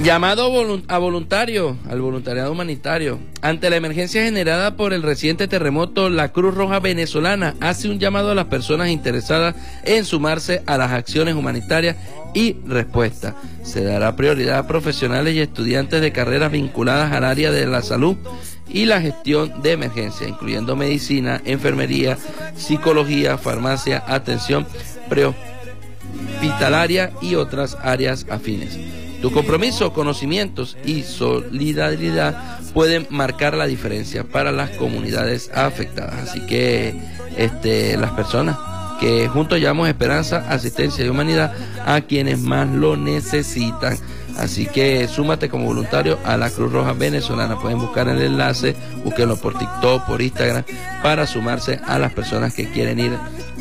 Llamado a voluntario, al voluntariado humanitario. Ante la emergencia generada por el reciente terremoto, la Cruz Roja Venezolana hace un llamado a las personas interesadas en sumarse a las acciones humanitarias y respuesta. Se dará prioridad a profesionales y estudiantes de carreras vinculadas al área de la salud y la gestión de emergencia, incluyendo medicina, enfermería, psicología, farmacia, atención prehospitalaria y otras áreas afines. Tu compromiso, conocimientos y solidaridad pueden marcar la diferencia para las comunidades afectadas. Así que las personas que juntos llevamos esperanza, asistencia y humanidad a quienes más lo necesitan. Así que súmate como voluntario a la Cruz Roja Venezolana. Pueden buscar el enlace, búsquenlo por TikTok, por Instagram, para sumarse a las personas que quieren ir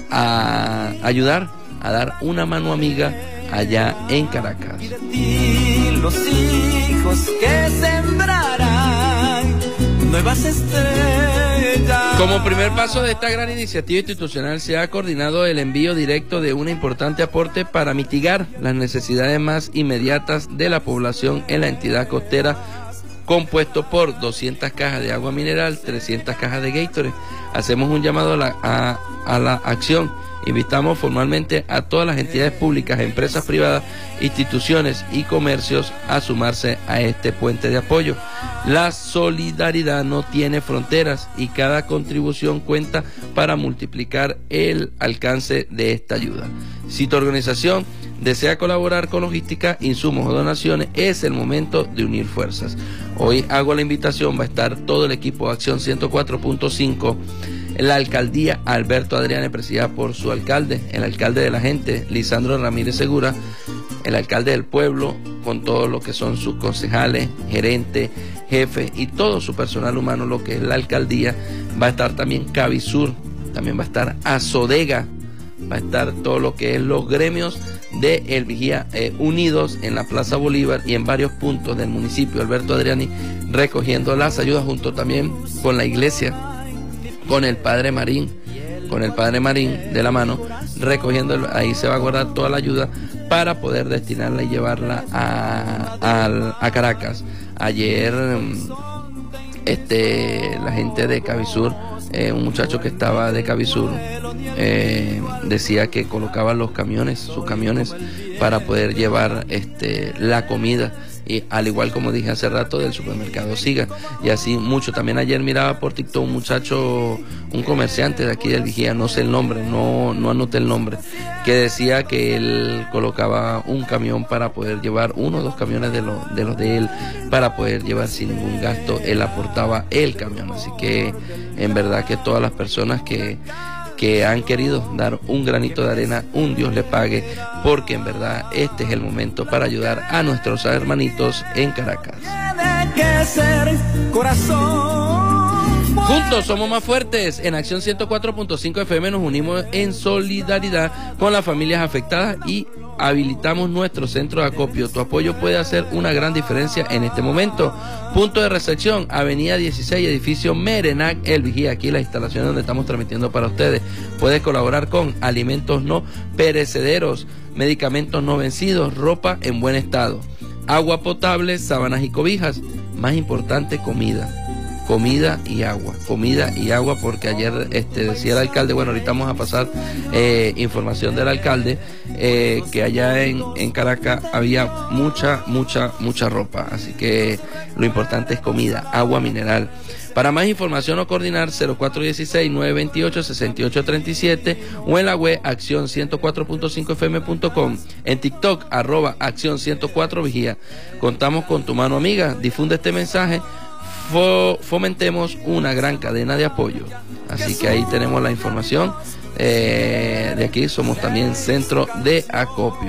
a ayudar, a dar una mano amiga allá en Caracas. Los hijos que sembrarán nuevas estrellas. Como primer paso de esta gran iniciativa institucional, se ha coordinado el envío directo de un importante aporte para mitigar las necesidades más inmediatas de la población en la entidad costera, compuesto por 200 cajas de agua mineral, 300 cajas de Gatorade. Hacemos un llamado a la acción. Invitamos formalmente a todas las entidades públicas, empresas privadas, instituciones y comercios a sumarse a este puente de apoyo. La solidaridad no tiene fronteras y cada contribución cuenta para multiplicar el alcance de esta ayuda. Si tu organización desea colaborar con logística, insumos o donaciones, es el momento de unir fuerzas. Hoy hago la invitación, va a estar todo el equipo de Acción 104.5, la alcaldía Alberto Adriane, presidida por su alcalde, el alcalde de la gente, Lisandro Ramírez Segura, el alcalde del pueblo, con todo lo que son sus concejales, gerentes, jefes y todo su personal humano, lo que es la alcaldía. Va a estar también Cavisur, también va a estar Azodega, va a estar todo lo que es los gremios de El Vigía unidos en la Plaza Bolívar y en varios puntos del municipio Alberto Adriani, recogiendo las ayudas junto también con la iglesia, con el Padre Marín de la mano, recogiendo, ahí se va a guardar toda la ayuda para poder destinarla y llevarla a Caracas. Ayer la gente de Cavisur, un muchacho que estaba de Cavisur, decía que colocaban sus camiones para poder llevar la comida, y al igual como dije hace rato del supermercado Siga, y así mucho. También ayer miraba por TikTok un muchacho, un comerciante de aquí del Vigía, no sé el nombre, no anoté el nombre, que decía que él colocaba un camión para poder llevar, 1 o 2 camiones de los de él, para poder llevar sin ningún gasto. Él aportaba el camión. Así que en verdad que todas las personas que han querido dar un granito de arena, un Dios le pague, porque en verdad este es el momento para ayudar a nuestros hermanitos en Caracas. Juntos somos más fuertes. En Acción 104.5 FM nos unimos en solidaridad con las familias afectadas y habilitamos nuestro centro de acopio. Tu apoyo puede hacer una gran diferencia en este momento. Punto de recepción, Avenida 16, edificio Merenac, El Vigía. Aquí la instalación donde estamos transmitiendo para ustedes. Puedes colaborar con alimentos no perecederos, medicamentos no vencidos, ropa en buen estado, agua potable, sábanas y cobijas. Más importante, comida y agua, porque ayer decía el alcalde, bueno, ahorita vamos a pasar información del alcalde, que allá en Caracas había mucha ropa, así que lo importante es comida, agua mineral. Para más información o coordinar, 0416-928-6837 o en la web acción104.5fm.com, en TikTok @acción104vigía. Contamos con tu mano amiga, difunde este mensaje, fomentemos una gran cadena de apoyo. Así que ahí tenemos la información. De aquí somos también centro de acopio.